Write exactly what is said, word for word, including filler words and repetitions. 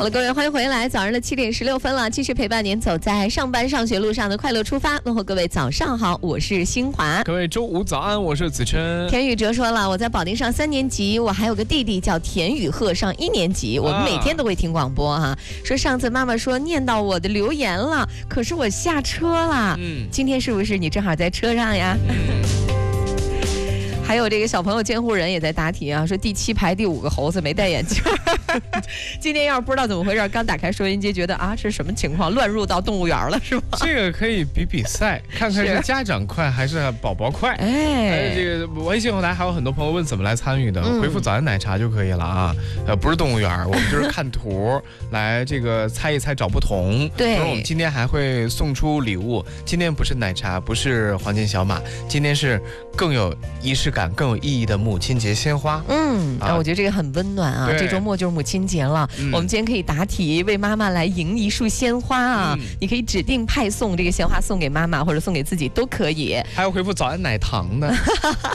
好了，各位，欢迎回来。早上的七点十六分了，继续陪伴您走在上班上学路上的快乐出发。问候各位早上好，我是新华。 各位周五早安，我是子琛。 田宇哲说了，我在保定上三年级，我还有个弟弟叫田宇鹤上一年级，我们每天都会听广播哈、啊。说上次妈妈说念到我的留言了，可是我下车了。嗯，今天是不是你正好在车上呀？嗯还有这个小朋友监护人也在答题啊，说第七排第五个猴子没戴眼镜。今天要是不知道怎么回事，刚打开收音机，觉得啊这是什么情况，乱入到动物园了是吗？ 这个可以比比赛，看看是家长快还是宝宝快。 哎， 这个微信后台还有很多朋友问怎么来参与的，嗯、回复早安奶茶就可以了啊。呃，不是动物园，我们就是看图来这个猜一猜找不同。 对， 我们今天还会送出礼物。今天不是奶茶，不是黄金小马，今天是更有仪式感、更有意义的母亲节鲜花。 嗯，啊，我觉得这个很温暖啊。这周末就是母亲节了，嗯、我们今天可以答题，为妈妈来赢一束鲜花啊！嗯、你可以指定派送这个鲜花送给妈妈，或者送给自己都可以。 还有回复早安奶糖的。